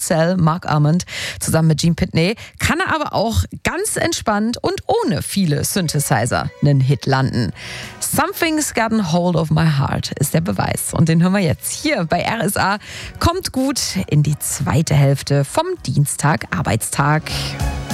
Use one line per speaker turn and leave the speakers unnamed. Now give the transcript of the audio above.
Cell, Mark Almond zusammen mit Gene Pitney, kann er aber auch ganz entspannt und ohne viele Synthesizer einen Hit landen. Something's Gotten Hold of My Heart ist der Beweis. Und den hören wir jetzt hier bei RSA. Kommt gut in die zweite Hälfte vom Dienstag, Arbeitstag.